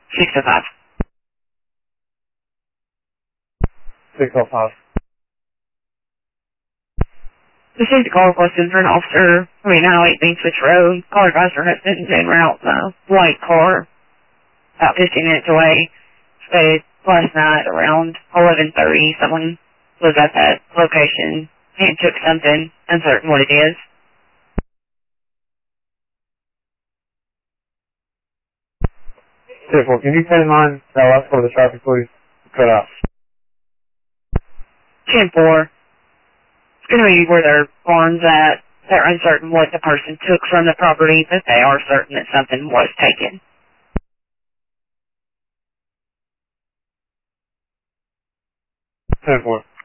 605. 605. Received a call requesting for an officer, 908 Main Switch Road. Car advisor has been en route in a white car about 15 minutes away. Stated last night around 11:30, someone was at that location and took something, uncertain what it is. 10-4, can you pay mine that last part of the traffic, please? Cut out. 10-4. It's going to be where their farm's at. They're uncertain what the person took from the property, but they are certain that something was taken. 10-4.